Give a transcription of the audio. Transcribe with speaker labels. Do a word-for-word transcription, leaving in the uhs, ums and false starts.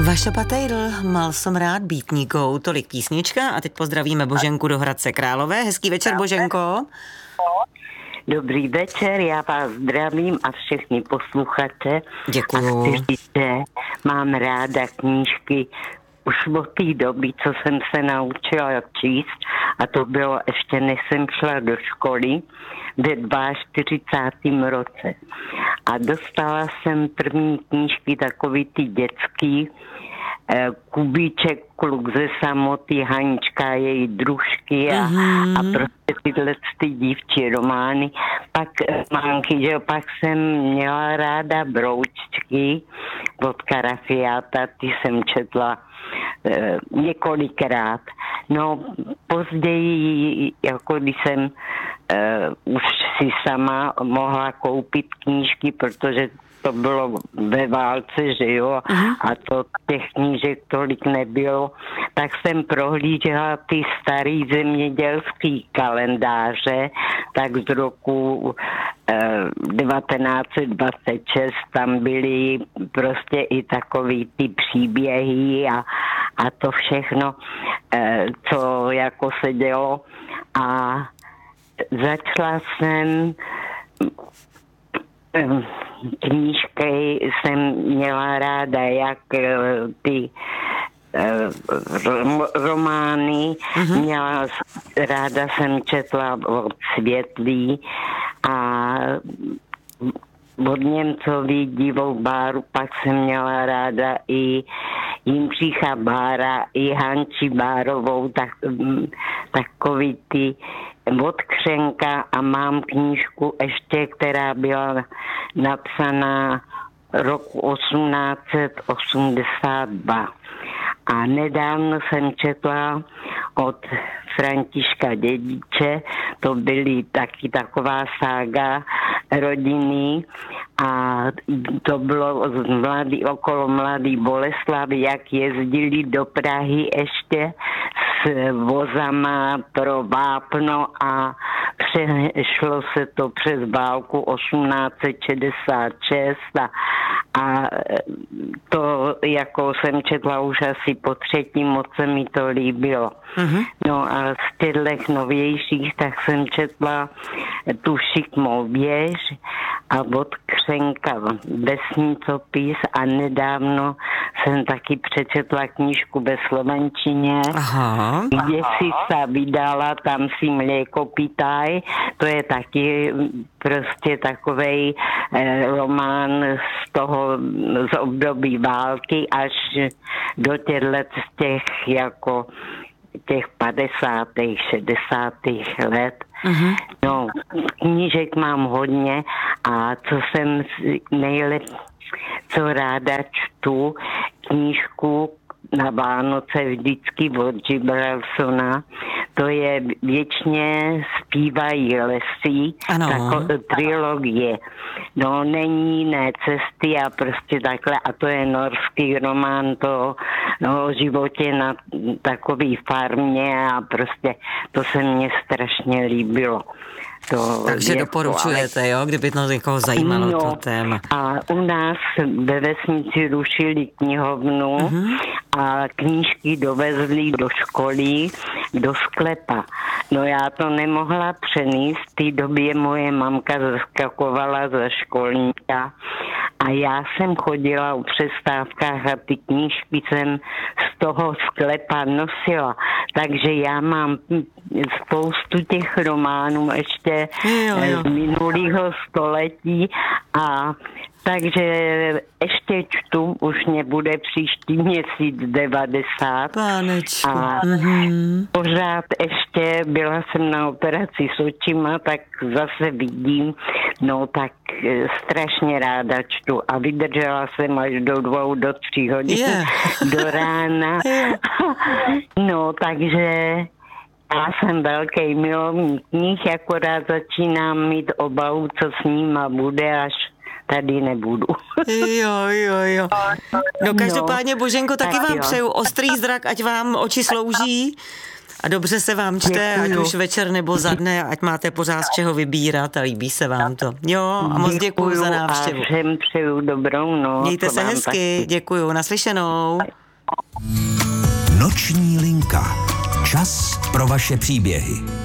Speaker 1: Vaša Patejdl, mal som rád býtníkou, tolik písnička a teď pozdravíme Boženku do Hradce Králové. Hezký večer, Boženko.
Speaker 2: Dobrý večer, já vás zdravím a všechny posluchače.
Speaker 1: Děkuju.
Speaker 2: A chci říct, že mám ráda knížky už od té doby, co jsem se naučila číst, a to bylo ještě než jsem šla do školy ve čtyřicátém druhém roce. A dostala jsem první knížky takový ty dětský, Kubíček, kluk ze samoty, Hanička, její družky a, mm-hmm. a prostě tyhle ty dívčí romány. Pak mánky, že pak jsem měla ráda Broučky od Karafiáta, ty jsem četla e, několikrát. No později, jako když jsem e, už si sama mohla koupit knížky, protože to bylo ve válce, že jo, uh-huh. a to těch knížek tolik nebylo, tak jsem prohlížela ty starý zemědělský kalendáře, tak z roku eh, devatenáct set dvacet šest tam byly prostě i takový ty příběhy a, a to všechno, eh, co jako se dělo, a začala jsem knížky jsem měla ráda, jak ty romány, mm-hmm. měla ráda jsem četla od Světlý a od Němcový Divou Báru, pak jsem měla ráda i Jindřicha Bára, i Hanči Bárovou, tak, takový ty od Křenka, a mám knížku ještě, která byla napsaná roku osmnáct set osmdesát dva. A nedávno jsem četla od Františka Dědiče, to byly taky taková sága rodiny, a to bylo z mladý, okolo Mladý Boleslavy, jak jezdili do Prahy ještě s vozama pro vápno a přešlo se to přes válku osmnáct set šedesát šest a, a to jako jsem četla už asi po třetí, moc se mi to líbilo. Mm-hmm. No a z těchto novějších tak jsem četla tu Šikmou věž a od Křenka vesnicopis, a nedávno jsem taky přečetla knížku ve slovenčině, Aha. kde si se vydala, tam si mléko pitaj, to je taky prostě takovej eh, román z toho, z období války až do těch let z těch jako těch padesátých, šedesátých let. Uh-huh. No, knížek mám hodně, a co jsem nejlep, co ráda čtu, knížku na Vánoce vždycky od Gibralsona, to je Věčně zpívají lesy, taková trilogie. No, není jiné cesty a prostě takhle, a to je norský román, to no, o životě na takový farmě, a prostě to se mně strašně líbilo. To
Speaker 1: Takže jako, doporučujete, ale... jo, kdyby to někoho zajímalo, no, to téma.
Speaker 2: A u nás ve vesnici rušili knihovnu, uh-huh. a knížky dovezli do školy, do sklepa. No já to nemohla přenést, v té době moje mamka zaskakovala za školníka a já jsem chodila o přestávkách a ty knížky jsem z toho sklepa nosila. Takže já mám spoustu těch románů ještě jo, jo. z minulého století, a takže ještě čtu, už nebude příští měsíc devadesát.
Speaker 1: Pánečku.
Speaker 2: A mm-hmm. pořád ještě byla jsem na operaci s očima, tak zase vidím, no tak strašně ráda čtu a vydržela jsem až do dvou, do tří hodin yeah. do rána. Yeah. No takže já jsem velký milovník knih, akorát začínám mít obavu, co s nima bude, až tady nebudu.
Speaker 1: Jo, jo, jo. No každopádně, Boženko, taky vám přeju ostrý zrak, ať vám oči slouží A dobře se vám čte,
Speaker 2: Děkuju.
Speaker 1: ať už večer nebo za dne, ať máte pořád z čeho vybírat a líbí se vám to. Jo, a moc děkuju za návštěvu.
Speaker 2: A všem přeju dobrou noc.
Speaker 1: Mějte se hezky, děkuju, naslyšenou.
Speaker 3: Noční linka. Čas pro vaše příběhy.